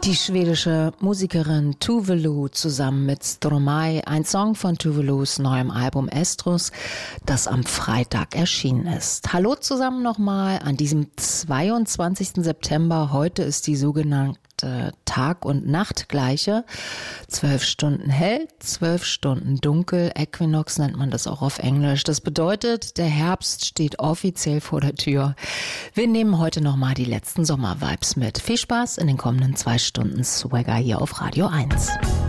Die schwedische Musikerin Tuvalu zusammen mit Stromae, ein Song von Tuvalus neuem Album Estrus, das am Freitag erschienen ist. Hallo zusammen nochmal an diesem 22. September. Heute ist die sogenannte Tag- und Nachtgleiche. 12 Stunden hell, 12 Stunden dunkel. Äquinox nennt man das auch auf Englisch. Das bedeutet, der Herbst steht offiziell vor der Tür. Wir nehmen heute nochmal die letzten Sommervibes mit. Viel Spaß in den kommenden 2 Stunden Swagger hier auf Radio 1.